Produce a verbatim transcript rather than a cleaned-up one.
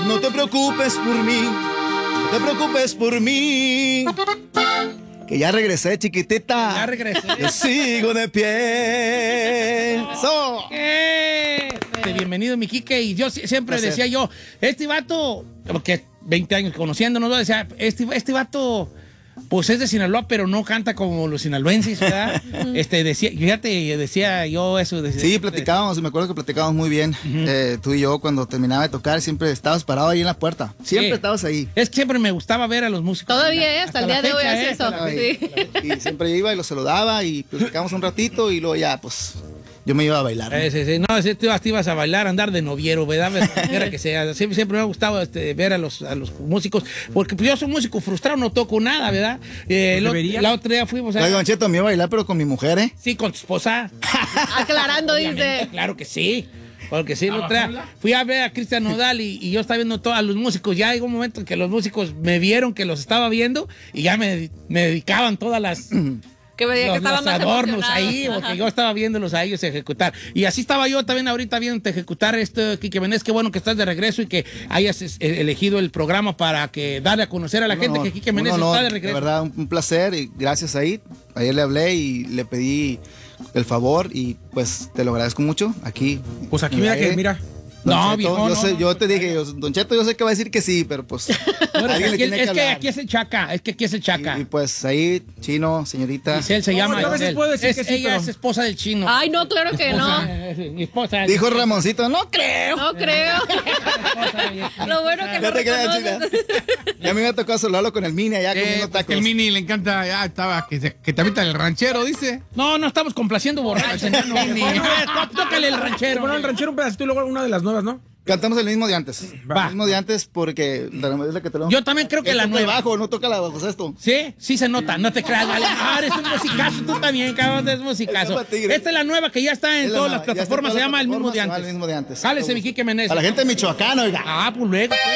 No te preocupes por mí, no te preocupes por mí. Que ya regresé, chiquitita. Ya regresé. Yo sigo de pie. So. ¡Eh! Bienvenido, mi Quique. Y yo si- siempre Placer. decía yo, este vato, porque veinte años conociéndonos, ¿no? Decía, este, este vato, pues es de Sinaloa, pero no canta como los sinaloenses, ¿verdad? este, decía, fíjate, decía yo eso. Decía, Sí, platicábamos, me acuerdo que platicábamos muy bien. eh, tú y yo, cuando terminaba de tocar, siempre estabas parado ahí en la puerta. Siempre Sí. estabas ahí. Es que siempre me gustaba ver a los músicos. Todavía, ¿eh? Hasta el día la de hoy fecha, hace ¿eh? eso. Hasta la fecha. Sí. Y siempre iba y lo saludaba y platicábamos un ratito y luego ya, pues, yo me iba a bailar. ¿no? Eh, sí, sí. No, sí, tú ibas, tú ibas a bailar, andar de noviero, ¿verdad? Quiera que sea. Siempre, siempre me ha gustado este, ver a los, a los músicos, porque pues, yo soy músico frustrado, no toco nada, ¿verdad? Eh, lo- debería. la otra día fuimos a... Oiga, Don Cheto, me iba a bailar, pero con mi mujer, ¿eh? Sí, con tu esposa. Aclarando, Obviamente, dice. claro que sí. Porque sí, la otra día fui a ver a Cristian Nodal y, y yo estaba viendo todos los músicos. Ya llegó un momento en que los músicos me vieron que los estaba viendo y ya me, me dedicaban todas las... Que veía que los, estaban los más adornos emocionados. ahí, Ajá. porque yo estaba viéndolos a ellos ejecutar. Y así estaba yo también ahorita viendo ejecutar esto, Quique Menéndez. Qué bueno que estás de regreso y que hayas es- elegido el programa para que darle a conocer a la Un gente honor, que Quique un Menéndez honor, está de regreso. De verdad, un, un placer y gracias ahí. Ayer le hablé y le pedí el favor y pues te lo agradezco mucho. Aquí. Pues aquí en mira el que, aire. mira. Don No, Cheto, viejo, yo, no, sé- no. yo te dije, yo- Don Cheto, yo sé que va a decir que sí, pero pues Bueno, alguien le aquí- tiene es que que hablar. aquí es el Chaca, es que aquí es el Chaca. Y, y, pues ahí, Chino, señorita. Giselle se No, llama. yo a veces Giselle. puedo decir Es- que sí, ella pero- es esposa del chino. Ay, no, claro que no. Esposa, mi esposa. Dijo Ramoncito, no creo. No creo. Lo bueno que No no te creas, reconoces. China. Ya me iba a tocar saludarlo con el mini allá Eh, comiendo pues tacos. que el Mini le encanta, ya estaba, que, se- que te avienta el ranchero, dice. No, no estamos complaciendo borrachos. no, no, ni- Tó- Tócale el ranchero. Bueno, el ranchero un pedacito y luego una de las nuevas, ¿no? Cantamos el mismo de antes. Va. El mismo de antes porque la es la que te lo... Yo también creo que Él la toca el nueva. bajo, no toca la bajo esto. Sí, sí se nota, no te creas, vale. Ah, eres un musicazo, tú también, cabrón, eres musicazo. Es para tigre. Esta es la nueva que ya está en Es la todas nueva, las ya está en plataformas, se todas las llama El mismo de plataformas, se llama antes. El mismo de antes. Jálese, mi Quique Menéndez. A la gente de Michoacán, oiga. Ah, pues luego.